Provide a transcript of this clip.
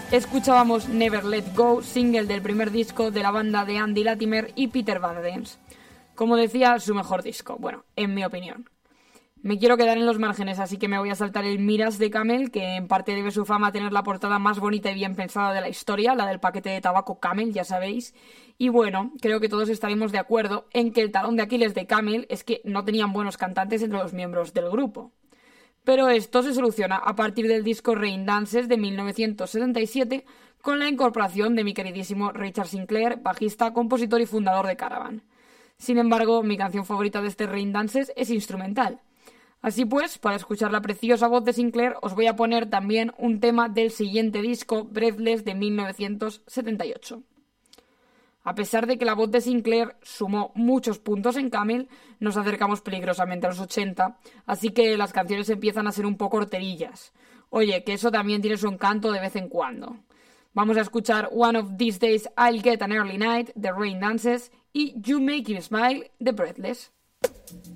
Escuchábamos Never Let Go, single del primer disco de la banda de Andy Latimer y Peter Van Dance. Como decía, su mejor disco, bueno, en mi opinión. Me quiero quedar en los márgenes, así que me voy a saltar el Miras de Camel, que en parte debe su fama a tener la portada más bonita y bien pensada de la historia, la del paquete de tabaco Camel, ya sabéis. Y bueno, creo que todos estaremos de acuerdo en que el talón de Aquiles de Camel es que no tenían buenos cantantes entre los miembros del grupo. Pero esto se soluciona a partir del disco Rain Dances de 1977, con la incorporación de mi queridísimo Richard Sinclair, bajista, compositor y fundador de Caravan. Sin embargo, mi canción favorita de este Rain Dances es instrumental. Así pues, para escuchar la preciosa voz de Sinclair, os voy a poner también un tema del siguiente disco, Breathless, de 1978. A pesar de que la voz de Sinclair sumó muchos puntos en Camel, nos acercamos peligrosamente a los 80, así que las canciones empiezan a ser un poco horterillas. Oye, que eso también tiene su encanto de vez en cuando. Vamos a escuchar One of These Days I'll Get an Early Night, de Rain Dances, y You Make Me Smile, de Breathless.